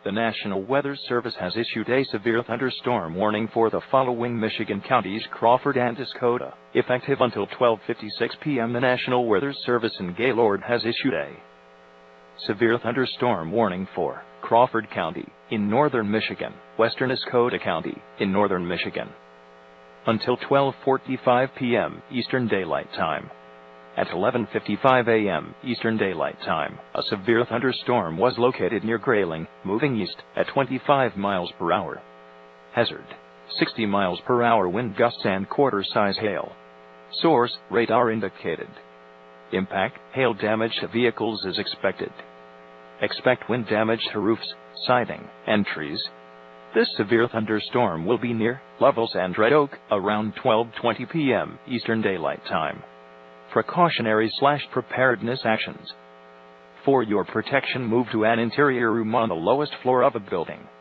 The National Weather Service has issued a severe thunderstorm warning for the following Michigan counties: Crawford and Escoda. Effective until 12:56 p.m., the National Weather Service in Gaylord has issued a severe thunderstorm warning for Crawford County in northern Michigan, western Escoda County in northern Michigan, until 12:45 p.m. Eastern Daylight Time. At 11:55 a.m. Eastern Daylight Time, a severe thunderstorm was located near Grayling, moving east at 25 miles per hour. Hazard: 60 miles per hour wind gusts and quarter-size hail. Source: radar indicated. Impact: hail damage to vehicles is expected. Expect wind damage to roofs, siding, and trees. This severe thunderstorm will be near Lovells and Red Oak around 12:20 p.m. Eastern Daylight Time. Precautionary/preparedness actions. For your protection, move to an interior room on the lowest floor of a building.